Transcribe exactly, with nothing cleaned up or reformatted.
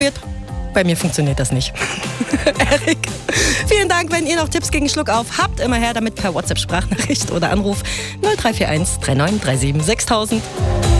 Bei mir funktioniert das nicht. Erik, vielen Dank. Wenn ihr noch Tipps gegen Schluck auf habt, immer her damit per WhatsApp-Sprachnachricht oder Anruf null drei vier eins drei neun drei sieben sechstausend.